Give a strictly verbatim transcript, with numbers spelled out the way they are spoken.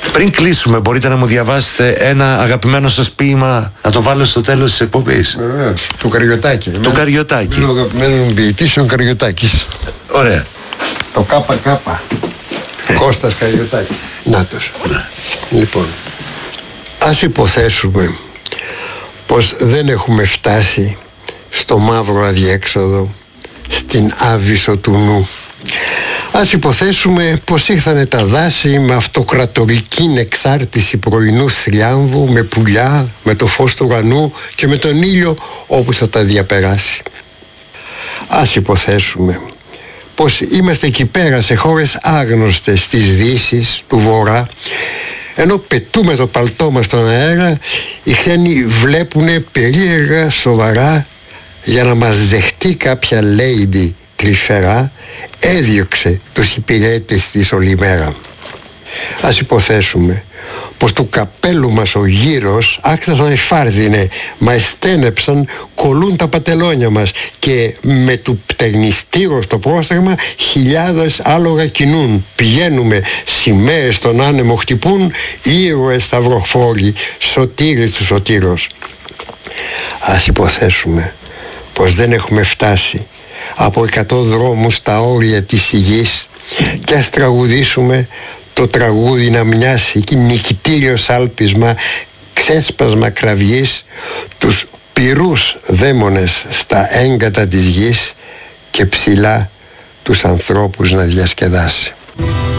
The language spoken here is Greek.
Πριν κλείσουμε, μπορείτε να μου διαβάσετε ένα αγαπημένο σας ποίημα, να το βάλω στο τέλος της εκπομπής? Βέβαια. Του Καριωτάκη. Του Καριωτάκη. Είναι ο αγαπημένος μου ποιητής, ο Καριωτάκης. Ωραία. Το ΚΚ. Κώστας Καριωτάκης. Νάτος. Λοιπόν, ας υποθέσουμε πως δεν έχουμε φτάσει στο μαύρο αδιέξοδο, στην άβυσσο του νου. Ας υποθέσουμε πως ήρθανε τα δάση με αυτοκρατορική εξάρτηση πρωινού θριάμβου, με πουλιά, με το φως του ουρανού και με τον ήλιο όπου θα τα διαπεράσει. Ας υποθέσουμε πως είμαστε εκεί πέρα σε χώρες άγνωστες της Δύσης, του Βορρά, ενώ πετούμε το παλτό μας στον αέρα, οι ξένοι βλέπουνε περίεργα, σοβαρά, για να μας δεχτεί κάποια lady τρυφερά, έδιωξε τους υπηρέτες της όλη μέρα. Ας υποθέσουμε πως του καπέλου μας ο γύρος άξας να εφάρδινε, μα εστένεψαν, κολλούν τα πατελόνια μας και με του πτερνιστήρου στο πρόσταγμα χιλιάδες άλογα κινούν. Πηγαίνουμε, σημαίες στον άνεμο χτυπούν, ήρωες σταυροφόροι, σωτήρες του σωτήρος. Ας υποθέσουμε πως δεν έχουμε φτάσει από εκατό δρόμους στα όρια της γης και ας τραγουδήσουμε το τραγούδι να μοιάσει και νικητήριο σάλπισμα, ξέσπασμα κραυγής, τους πυρούς δαίμονες στα έγκατα της γης και ψηλά τους ανθρώπους να διασκεδάσει.